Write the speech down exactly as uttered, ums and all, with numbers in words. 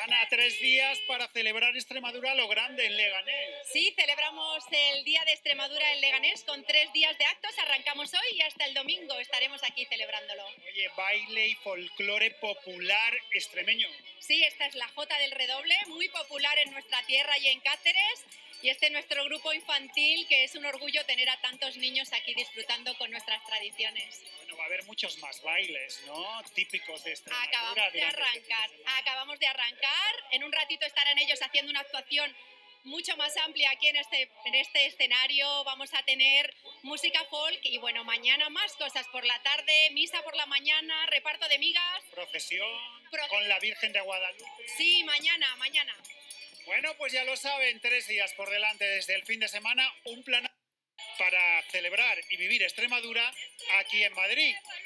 Ana, tres días para celebrar Extremadura a lo grande en Leganés. Sí, celebramos el Día de Extremadura en Leganés con tres días de actos. Arrancamos hoy y hasta el domingo estaremos aquí celebrándolo. Oye, baile y folclore popular extremeño. Sí, esta es la Jota del Redoble, muy popular en nuestra tierra y en Cáceres. Y este es nuestro grupo infantil, que es un orgullo tener a tantos niños aquí disfrutando con nuestras tradiciones. Bueno, va a haber muchos más bailes, ¿no? Típicos de Extremadura. Acabamos de arrancar, acabamos de arrancar. En un ratito estarán ellos haciendo una actuación mucho más amplia aquí en este, en este escenario. Vamos a tener música folk y bueno, mañana más cosas por la tarde, misa por la mañana, reparto de migas. Procesión Proce- con la Virgen de Guadalupe. Sí, mañana, mañana. Bueno, pues ya lo saben, tres días por delante desde el fin de semana, un plan para celebrar y vivir Extremadura aquí en Madrid.